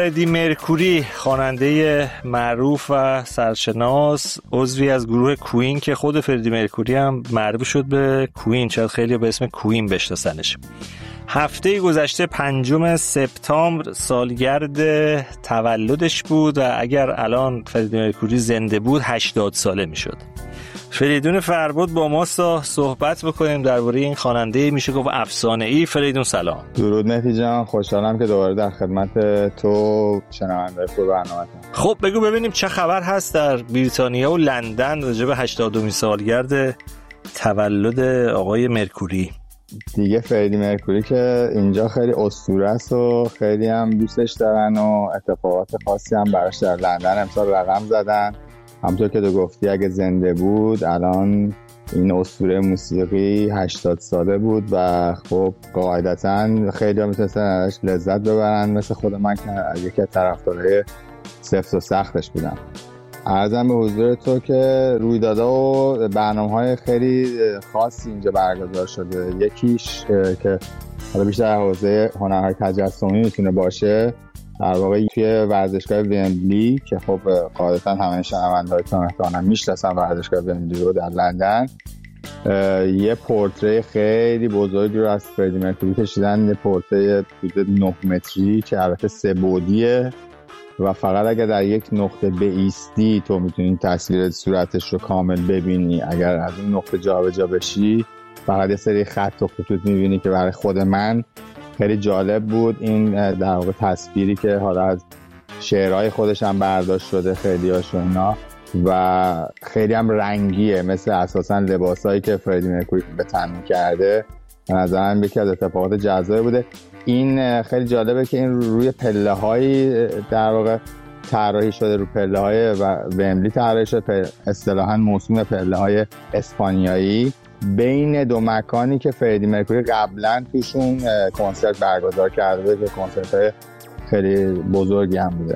فردی مرکوری، خواننده معروف و سرشناس، عضوی از گروه کوین که خود فردی مرکوری هم معروف شد به کوین، شاید خیلی به اسم کوین بشناسنش. هفته گذشته 5 سپتامبر سالگرد تولدش بود و اگر الان فردی مرکوری زنده بود 80 ساله میشد. فریدون فربد با ما صحبت بکنیم درباره این خواننده میشه گفت افسانه‌ای. فریدون سلام. درود مهدی جان، خوشحالم که دوباره در خدمت تو شنونده برنامه‌تم. خب بگو ببینیم چه خبر هست در بریتانیا و لندن راجع به 80مین سالگرد تولد آقای مرکوری. دیگه فردی مرکوری که اینجا خیلی اسطوره است و خیلی هم دوستش دارن و اتفاقات خاصی هم براش در لندن امسال رقم زدن. همونطور که تو گفتی اگه زنده بود الان این اسطوره موسیقی 80 ساله بود و خب قاعدتاً خیلی ها میتونستن ازش لذت ببرن، مثل خود من که یکی از طرفدارای سفت و سختش بودم. عرضم به حضور تو که رویدادها و برنامه‌های خیلی خاصی اینجا برگزار شده. یکیش که حالا بیشتر حوزه هنرهای تجسمی میتونه باشه، در واقع توی ورزشگاه ومبلی که خب قاعدتاً همه شنونده‌هایتون احتمالاً میشناسن ورزشگاه ومبلی رو در لندن، یه پورتری خیلی بزرگی رو از فردی مرکوری کشیدن. یه پورتری حدود 9 متری که البته 3 بعدیه و فقط اگر در یک نقطه بایستی تو میتونی تصویر صورتش رو کامل ببینی. اگر از اون نقطه جابجا بشی فقط یه سری خط و خطوط میبینی که برای خود من خیلی جالب بود. این در واقع تصویری که حالا از شعرهای خودش هم برداشت شده خیلی هاشو اینا و خیلی هم رنگیه، مثل اساسا لباسایی که فردی مرکوری به تن می‌کرده. به نظرم یکی از اتفاقات جذابی بوده. این خیلی جالبه که این روی پله‌های در واقع طراحی شده، رو پله‌های ومبلی طراحی شده، اصطلاحاً موسوم پله‌های اسپانیایی بین دو مکانی که فردی مرکوری قبلا توشون کنسرت برگزار کرده که کنسرت‌های خیلی بزرگی هم بوده.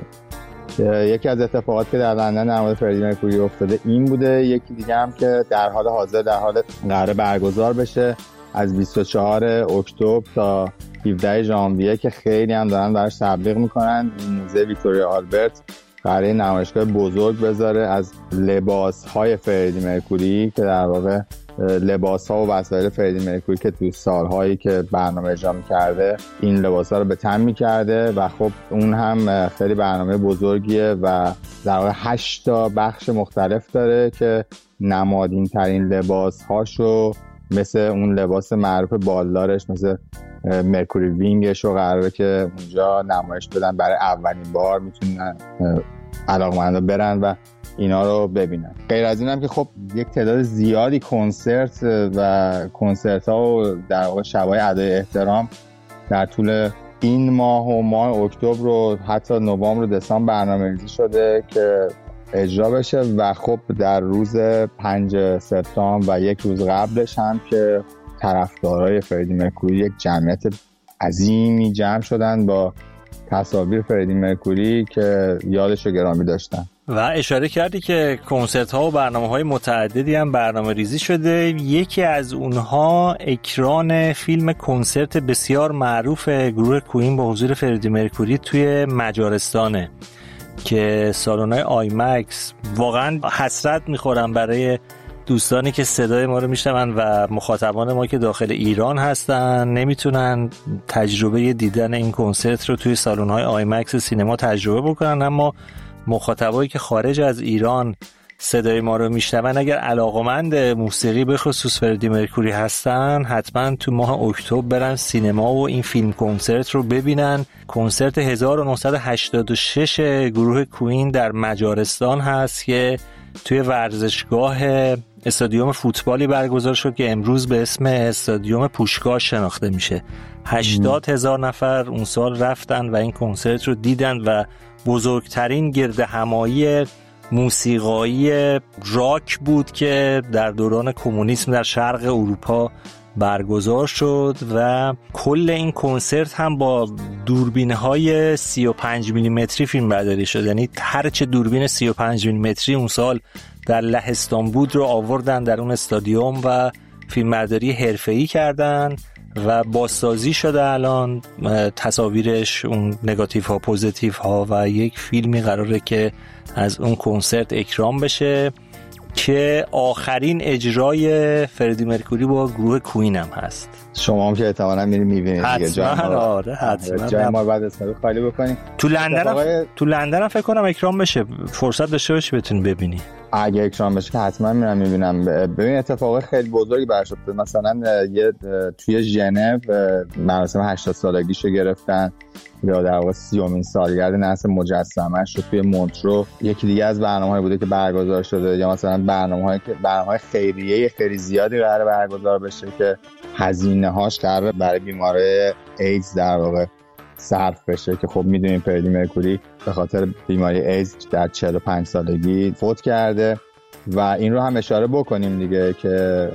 یکی از اتفاقاتی که در لندن در مورد فردی مرکوری افتاده این بوده. یکی دیگه هم که در حال حاضر قرار برگزار بشه از 24 اکتبر تا 17 ژانویه که خیلی هم دارن براش تبلیغ میکنن. موزه ویکتوریا آلبرت قراره نمایشگاه بزرگ بذاره از لباس‌های فردی مرکوری که در واقع لباس‌ها و وسایل فردی مرکوری که تو سال‌هایی که برنامه اجرا می‌کرده این لباس‌ها رو به تن می‌کرده و خب اون هم خیلی برنامه بزرگیه و در واقع 8 تا بخش مختلف داره که نمادین‌ترین لباس‌هاشو مثل اون لباس معروف بالدارش مثل مرکوری وینگش رو قراره که اونجا نمایش بدن. برای اولین بار میتونن علاقمندا برن و اینا رو ببینن. غیر از این هم که خب یک تعداد زیادی کنسرت و کنسرت ها و در واقع شبای ادای احترام در طول این ماه و ماه اکتبر و حتی نوامبر و دسامبر برنامه‌ریزی شده که اجرا بشه و خب در روز 5 سپتامبر و یک روز قبلش هم که طرفدارای فردی مرکوری یک جمعیت عظیمی جمع شدن با تصاویر فردی مرکوری که یادش رو گرامی داشتن. و اشاره کردی که کنسرت ها و برنامه های متعددی هم برنامه ریزی شده. یکی از اونها اکران فیلم کنسرت بسیار معروف گروه کوین با حضور فردی مرکوری توی مجارستانه که سالن‌های آیمکس. واقعا حسرت میخورم برای دوستانی که صدای ما رو میشنون و مخاطبان ما که داخل ایران هستن نمیتونن تجربه دیدن این کنسرت رو توی سالن‌های آیمکس سینما تجربه بکنن، اما مخاطبایی که خارج از ایران صدای ما رو میشنون اگر علاقمند موسیقی به خصوص فردی مرکوری هستن حتما تو ماه اکتبر برن سینما و این فیلم کنسرت رو ببینن. کنسرت 1986 گروه کوین در مجارستان هست که توی ورزشگاه استادیوم فوتبالی برگزار شد که امروز به اسم استادیوم پوشگاه شناخته میشه. 80,000 نفر اون سال رفتن و این کنسرت رو دیدن و بزرگترین گردهمایی موسیقایی راک بود که در دوران کمونیسم در شرق اروپا برگزار شد و کل این کنسرت هم با دوربین‌های 35 میلیمتری فیلم برداری شد. یعنی هر چه دوربین 35 میلیمتری اون سال در لهستان بود رو آوردن در اون استادیوم و فیلمبرداری حرفه‌ای کردن و بازسازی شده الان، تصاویرش، اون نگاتیو ها، پوزیتیو ها، و یک فیلمی قراره که از اون کنسرت اکرام بشه که آخرین اجرای فردی مرکوری با گروه کوین هم هست. شما هم که احتمالاً میرین میبینید دیگه. حتما جای ما بعد استفاده خالی بکنیم. تو لندن هم فکر کنم اکرام بشه، فرصت داشته باشی بتونی ببینی. اگه اکرام بشه که حتما میرم میبینم. ببین اتفاق خیلی بزرگی برش افتاد. مثلا توی ژنو مراسم 80 سالگیشو گرفتن یا در واقع 30مین سالگرد نصب مجسمه‌اش رو توی مونترو. یکی دیگه از برنامه‌های بوده که برگزار شده، یا مثلا برنامه‌های خیریه خیلی زیادی قراره برگزار بشه که هزینه‌هاش قراره برای بیماری ایدز در واقع صرف بشه، که خب میدونیم فردی مرکوری به خاطر بیماری ایدز در 45 سالگی فوت کرده. و این رو هم اشاره بکنیم دیگه که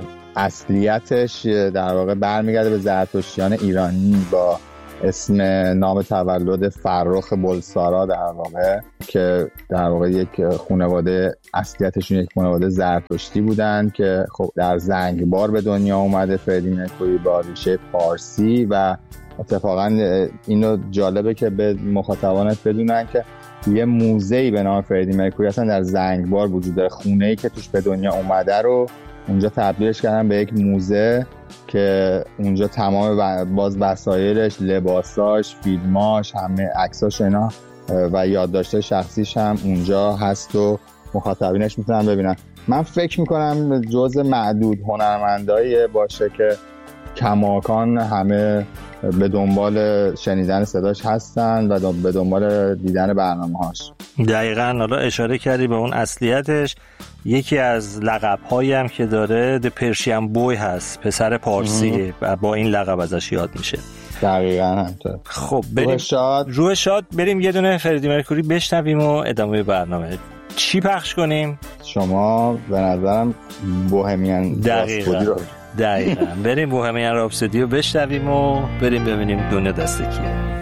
اصلیتش در واقع برمیگرده به زرتشتیان ایرانی با اسم نام تولد فرخ بلسارا در واقع، که در واقع یک خانواده، اصلیتشون یک خانواده زرتشتی بودن که خب در زنگبار به دنیا اومده فردی مرکوری با ریشه پارسی. و اتفاقا اینو جالبه که به مخاطبانت بدونن که یه موزه‌ای به نام فردی مرکوری اصلا در زنگبار وجود داره. خونه‌ای که توش به دنیا اومده رو اونجا تبدیلش کردن به یک موزه که اونجا تمام باز وسایلش، لباساش، فیلماش، همه عکساش اینا و یادداشت شخصیش هم اونجا هست و مخاطبینش میتونن ببینن. من فکر میکنم جزء معدود هنرمندایی باشه که کماکان همه به دنبال شنیدن صداش هستن و به دنبال دیدن برنامه‌هاش. دقیقاً. حالا اشاره کردی به اون اصلیتش. یکی از لقب‌هایی هم که داره د پرشین بوی هست، پسر پارسی، و با این لقب ازش یاد میشه. دقیقاً همینطور. خب بریم روح شاد بریم یه دونه فردی مرکوری بشنویم و ادامه برنامه. چی پخش کنیم؟ شما به نظرم بوهمیان راپسودی رو. دقیقاً بریم بوهمیان راپسودی رو بشنویم و بریم ببینیم دنیا دست کیه.